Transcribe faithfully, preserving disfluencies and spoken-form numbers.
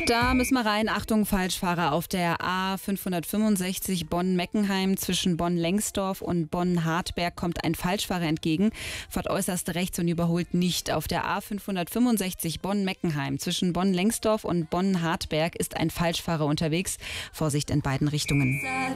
Da müssen wir rein. Achtung, Falschfahrer. Auf der A fünfhundertfünfundsechzig Bonn-Meckenheim zwischen Bonn-Lengsdorf und Bonn-Hartberg kommt ein Falschfahrer entgegen, fährt äußerst rechts und überholt nicht. Auf der A fünfhundertfünfundsechzig Bonn-Meckenheim zwischen Bonn-Lengsdorf und Bonn-Hartberg ist ein Falschfahrer unterwegs. Vorsicht in beiden Richtungen.